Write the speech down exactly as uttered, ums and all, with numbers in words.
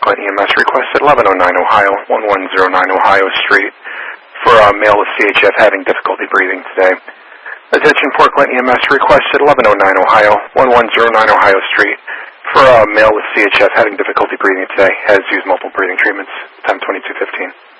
Portland E M S requested eleven oh nine Ohio, one one zero nine Ohio Street for a male with C H F having difficulty breathing today. Attention Portland E M S requested eleven oh nine Ohio, one one zero nine Ohio Street for a male with C H F having difficulty breathing today. Has used multiple breathing treatments. Time twenty-two fifteen.